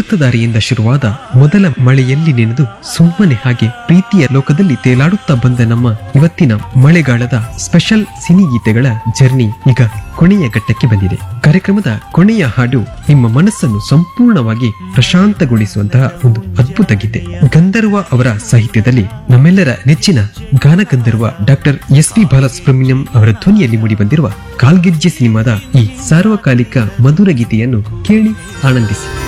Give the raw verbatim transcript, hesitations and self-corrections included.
ಅಮೃತಧಾರಿಯಿಂದ ಶುರುವಾದ ಮೊದಲ ಮಳೆಯಲ್ಲಿ ನೆನೆದು ಸುಮ್ಮನೆ ಹಾಗೆ ಪ್ರೀತಿಯ ಲೋಕದಲ್ಲಿ ತೇಲಾಡುತ್ತಾ ಬಂದ ನಮ್ಮ ಇವತ್ತಿನ ಮಳೆಗಾಲದ ಸ್ಪೆಷಲ್ ಸಿನಿ ಗೀತೆಗಳ ಜರ್ನಿ ಈಗ ಕೊನೆಯ ಘಟ್ಟಕ್ಕೆ ಬಂದಿದೆ. ಕಾರ್ಯಕ್ರಮದ ಕೊನೆಯ ಹಾಡು ನಿಮ್ಮ ಮನಸ್ಸನ್ನು ಸಂಪೂರ್ಣವಾಗಿ ಪ್ರಶಾಂತಗೊಳಿಸುವಂತಹ ಒಂದು ಅದ್ಭುತ ಗೀತೆ. ಗಂಧರ್ವ ಅವರ ಸಾಹಿತ್ಯದಲ್ಲಿ ನಮ್ಮೆಲ್ಲರ ನೆಚ್ಚಿನ ಗಾನಗಂಧರ್ವ ಡಾಕ್ಟರ್ ಎಸ್ ಪಿ ಬಾಲಸುಬ್ರಹ್ಮಣ್ಯಂ ಅವರ ಧ್ವನಿಯಲ್ಲಿ ಮೂಡಿಬಂದಿರುವ ಕಾಲ್ಗೆಜ್ಜೆ ಸಿನಿಮಾದ ಈ ಸಾರ್ವಕಾಲಿಕ ಮಧುರ ಗೀತೆಯನ್ನು ಕೇಳಿ ಆನಂದಿಸಿ.